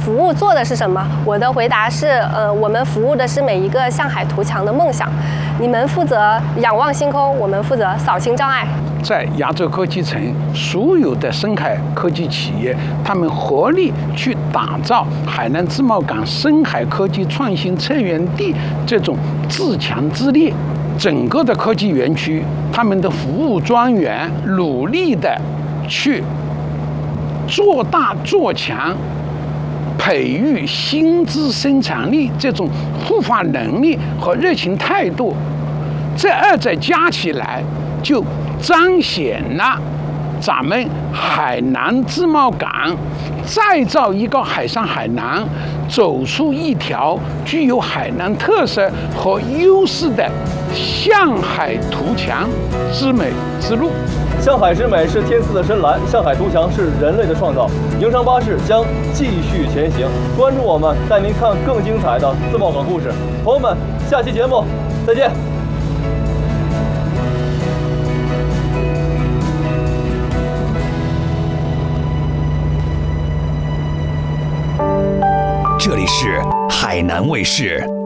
服务做的是什么？我的回答是，我们服务的是每一个向海图强的梦想。你们负责仰望星空，我们负责扫清障碍。 在亚洲科技城，所有的深海科技企业，他们合力去打造海南自贸港深海科技创新策源地这种自强自立。整个的科技园区，他们的服务专员努力的去做大做强，培育薪资生产力这种互发能力和热情态度，这二者加起来，就彰显了咱们海南自贸港再造一个海上海南，走出一条具有海南特色和优势的向海图强之美之路。 向海之美是天赐的深蓝，向海图强是人类的创造。营商巴士将继续前行，关注我们，带您看更精彩的自贸港故事。朋友们，下期节目再见。 这里是海南卫视。